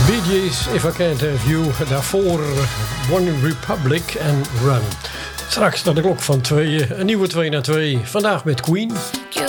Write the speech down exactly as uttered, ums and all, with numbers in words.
Bee Gees, If I Can't Have You. Daarvoor One Republic en Run. Straks naar de klok van twee, een nieuwe twee na twee. Vandaag met Queen. You